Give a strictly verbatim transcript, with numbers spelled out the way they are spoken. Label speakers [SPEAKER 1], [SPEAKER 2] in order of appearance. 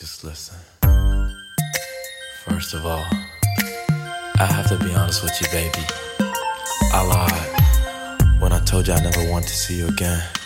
[SPEAKER 1] Just listen. First of all, I have to be honest with you, baby. I lied when I told you I never want to see you again.